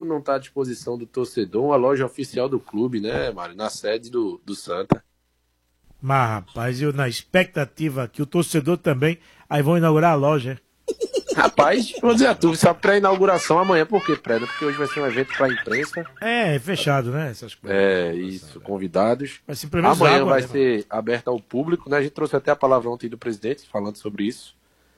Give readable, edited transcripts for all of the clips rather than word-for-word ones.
não está à disposição do torcedor uma loja oficial do clube, né, Mário? Na sede do Santa. Mas, rapaz, eu na expectativa que o torcedor também, aí vão inaugurar a loja. Rapaz, vou dizer a tu, essa pré-inauguração amanhã, por que pré? Porque hoje vai ser um evento para a imprensa. É fechado, né? Essas coisas. É, isso, convidados. Vai ser pelo menos amanhã água, vai né, ser aberto ao público, né? A gente trouxe até a palavra ontem do presidente falando sobre isso.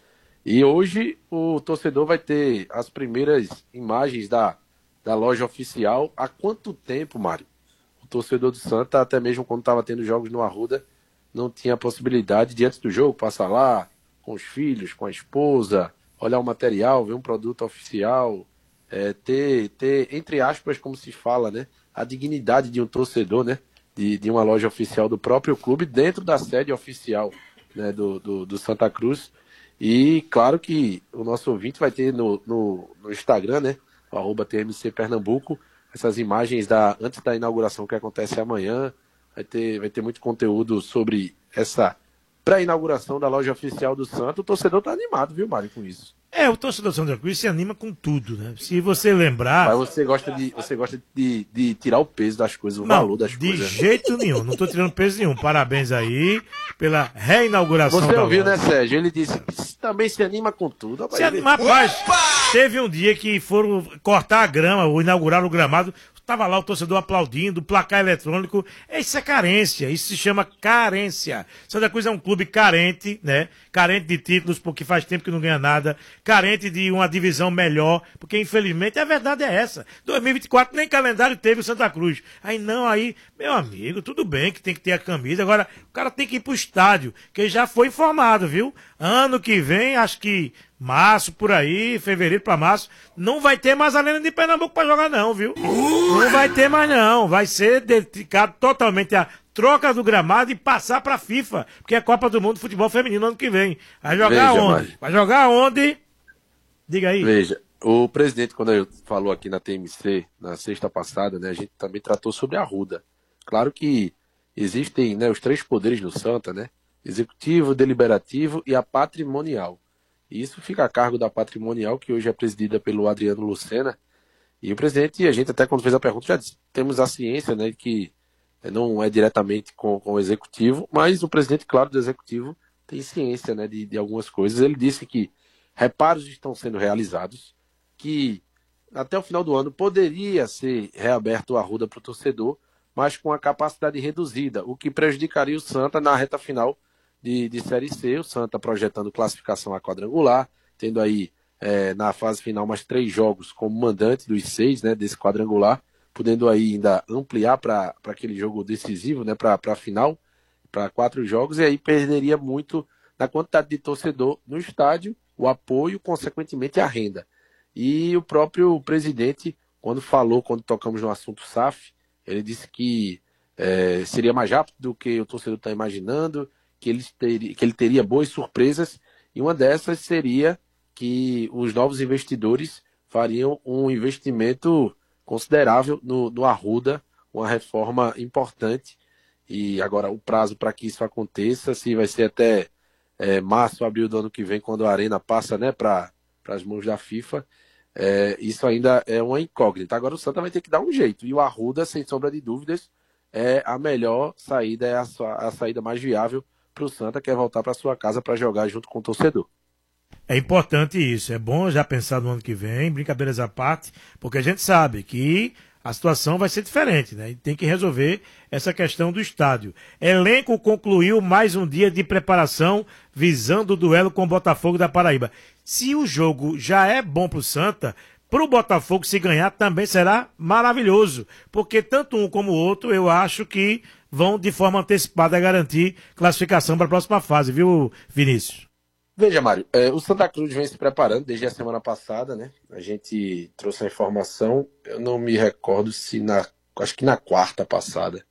E hoje o torcedor vai ter as primeiras imagens da loja oficial. Há quanto tempo, Mário? O torcedor do Santa, até mesmo quando estava tendo jogos no Arruda, não tinha a possibilidade de, antes do jogo, passar lá com os filhos, com a esposa, olhar o material, ver um produto oficial, ter, entre aspas, como se fala, né? A dignidade de um torcedor, né? De uma loja oficial do próprio clube dentro da sede oficial, né, do Santa Cruz. E claro que o nosso ouvinte vai ter no Instagram, né? O @TMC Pernambuco, essas imagens antes da inauguração que acontece amanhã. Vai ter muito conteúdo sobre essa pré-inauguração da loja oficial do Santa. O torcedor tá animado, viu, Mário, com isso. O torcedor do Santa Cruz se anima com tudo, né? Se você lembrar... Mas você gosta de tirar o peso das coisas, o valor das coisas. De jeito nenhum, não tô tirando peso nenhum. Parabéns aí pela reinauguração Você da ouviu, loja. né, Sérgio? Ele disse que também se anima com tudo. Rapaz, teve um dia que foram cortar a grama, ou inaugurar o gramado, tava lá o torcedor aplaudindo, placar eletrônico. Isso é carência, isso se chama carência. Santa Cruz é um clube carente, né? Carente de títulos, porque faz tempo que não ganha nada. Carente de uma divisão melhor, porque infelizmente a verdade é essa. 2024 nem calendário teve o Santa Cruz. Aí, meu amigo, tudo bem que tem que ter a camisa, agora o cara tem que ir pro estádio, que já foi informado, viu? Ano que vem, acho que março, por aí, fevereiro pra março, não vai ter mais Arena de Pernambuco pra jogar não, viu? Não vai ter mais não, vai ser dedicado totalmente a troca do gramado e passar pra FIFA, porque é Copa do Mundo de Futebol Feminino ano que vem. Vai jogar onde? Mário. Vai jogar onde? Diga aí. Veja, o presidente, quando ele falou aqui na TMC, na sexta passada, né, a gente também tratou sobre a Arruda. Claro que existem, né, os 3 poderes no Santa, né? Executivo, deliberativo e a patrimonial. E isso fica a cargo da patrimonial, que hoje é presidida pelo Adriano Lucena. E o presidente, a gente até quando fez a pergunta, já disse, temos a ciência, né, que não é diretamente com o executivo, mas o presidente, claro, do executivo tem ciência, né, de algumas coisas. Ele disse que reparos estão sendo realizados, que até o final do ano poderia ser reaberto o Arruda para o torcedor, mas com a capacidade reduzida, o que prejudicaria o Santa na reta final de Série C. O Santa projetando classificação a quadrangular, tendo aí na fase final mais 3 jogos como mandante dos 6, né, desse quadrangular, podendo aí ainda ampliar para aquele jogo decisivo, né, para a final, para 4 jogos, e aí perderia muito na quantidade de torcedor no estádio, o apoio, consequentemente a renda. E o próprio presidente, quando tocamos no assunto SAF, ele disse que seria mais rápido do que o torcedor está imaginando, que ele teria boas surpresas, e uma dessas seria que os novos investidores fariam um investimento considerável no Arruda, uma reforma importante. E agora o prazo para que isso aconteça, se vai ser até março, abril do ano que vem, quando a Arena passa, né, para as mãos da FIFA, isso ainda é uma incógnita. Agora o Santa vai ter que dar um jeito, e o Arruda, sem sombra de dúvidas, é a melhor saída, é a saída mais viável para o Santa, que é voltar para sua casa para jogar junto com o torcedor. É importante isso, é bom já pensar no ano que vem, brincadeiras à parte, porque a gente sabe que a situação vai ser diferente, né? E tem que resolver essa questão do estádio. Elenco concluiu mais um dia de preparação visando o duelo com o Botafogo da Paraíba. Se o jogo já é bom pro Santa, pro Botafogo se ganhar também será maravilhoso, porque tanto um como o outro eu acho que vão de forma antecipada garantir classificação para a próxima fase, viu, Vinícius? Veja, Mário, o Santa Cruz vem se preparando desde a semana passada, né? A gente trouxe a informação, eu não me recordo se acho que na quarta passada,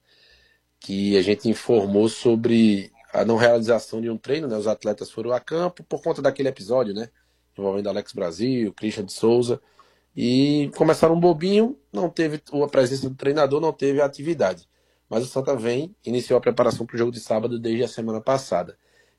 que a gente informou sobre a não realização de um treino, né? Os atletas foram a campo por conta daquele episódio, né? Envolvendo Alex Brasil, Christian de Souza, e começaram um bobinho, não teve a presença do treinador, não teve a atividade. Mas o Santa iniciou a preparação para o jogo de sábado desde a semana passada.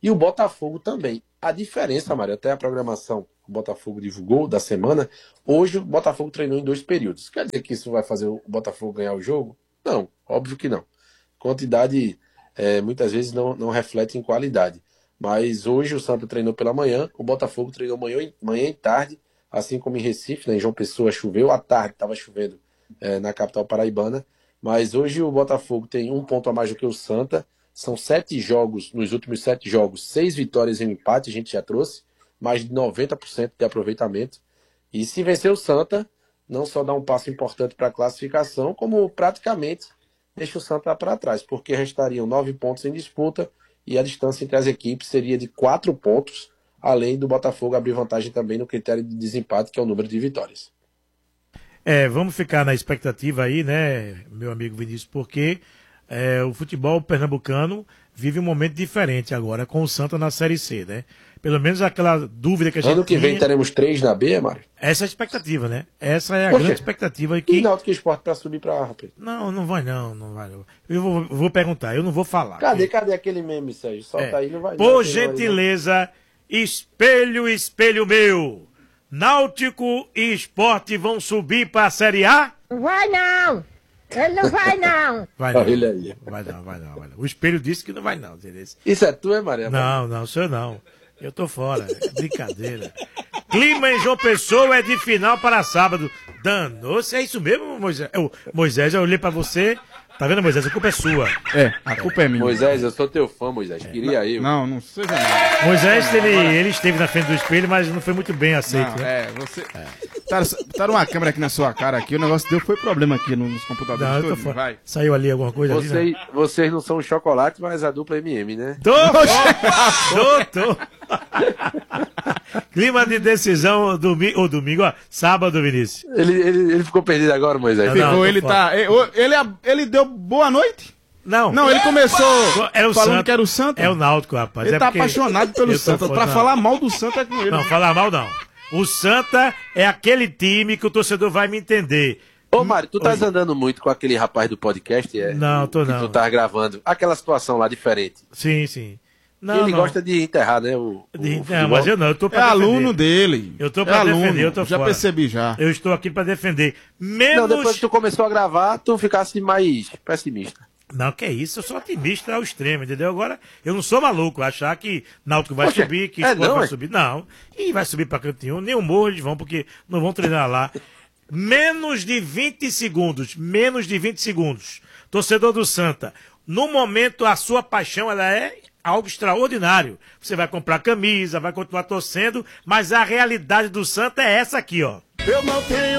E o Botafogo também. A diferença, Mário, até a programação que o Botafogo divulgou da semana, hoje o Botafogo treinou em 2 períodos. Quer dizer que isso vai fazer o Botafogo ganhar o jogo? Não, óbvio que não. Quantidade muitas vezes não reflete em qualidade. Mas hoje o Santa treinou pela manhã, o Botafogo treinou manhã e tarde, assim como em Recife, né? Em João Pessoa choveu, à tarde estava chovendo na capital paraibana. Mas hoje o Botafogo tem 1 ponto a mais do que o Santa. São 7 jogos, nos últimos 7 jogos, 6 vitórias e um empate, a gente já trouxe, mais de 90% de aproveitamento. E se vencer o Santa, não só dá um passo importante para a classificação, como praticamente deixa o Santa para trás, porque restariam 9 pontos em disputa e a distância entre as equipes seria de 4 pontos, além do Botafogo abrir vantagem também no critério de desempate, que é o número de vitórias. Vamos ficar na expectativa aí, né, meu amigo Vinícius, porque o futebol pernambucano vive um momento diferente agora, com o Santa na Série C, né? Pelo menos aquela dúvida que a gente Ano que vem teremos 3 na B, Mário? Essa é a expectativa, né? Essa é a grande expectativa. Que... E Náutico e Sport para subir para A, rapaz? Não vai não. Eu vou perguntar, eu não vou falar. Cadê aquele meme, Sérgio? Solta aí, não vai. Por gentileza, espelho meu, Náutico e Sport vão subir para a Série A? Não vai não! Ele não vai não! Vai não. Ele aí. Vai não. O espelho disse que não vai não. Entendeu? Isso é tu, Maria? Não, sou eu não. Eu tô fora. É brincadeira. Clima em João Pessoa é de final para sábado. Danou-se, é isso mesmo, Moisés? Moisés, eu olhei pra você. Tá vendo, Moisés? A culpa é sua. A culpa é minha. Moisés, eu sou teu fã, Moisés. Queria eu. Não seja não. Moisés, ele esteve na frente do espelho, mas não foi muito bem aceito, né? Você... Tá uma câmera aqui na sua cara aqui, o negócio deu foi problema aqui nos computadores. Não, eu tô fora. Vai. Saiu ali alguma coisa ali, né? Vocês não são o chocolate, mas a dupla MM, né? Tô. Clima de decisão domingo, ó, sábado, Vinícius. Ele ficou perdido agora, Moisés. Ele deu boa noite? Não, ele começou falando Santa, que era o Santa. É o Náutico, rapaz. Ele tá apaixonado pelo Santa. Pra falar mal do Santa é com ele. Não, falar mal não. O Santa é aquele time que o torcedor vai me entender. Ô, Mário, tu estás andando muito com aquele rapaz do podcast? Não, tô não. Que tu tá gravando. Aquela situação lá diferente. Sim. Ele gosta de enterrar, né? Não, mas eu não, eu tô pra defender. aluno dele. Eu tô pra defender, eu tô já fora. Percebi já. Eu estou aqui pra defender. Não, depois que tu começou a gravar, tu ficasse mais pessimista. Não, que é isso, eu sou otimista ao extremo, entendeu? Agora, eu não sou maluco, achar que Náutico vai subir, que Sport vai subir. Não, e vai subir pra canto nenhum, nem o Morro eles vão, porque não vão treinar lá. Menos de 20 segundos. Torcedor do Santa, no momento a sua paixão, ela é algo extraordinário. Você vai comprar camisa, vai continuar torcendo, mas a realidade do Santa é essa aqui, ó. Eu não tenho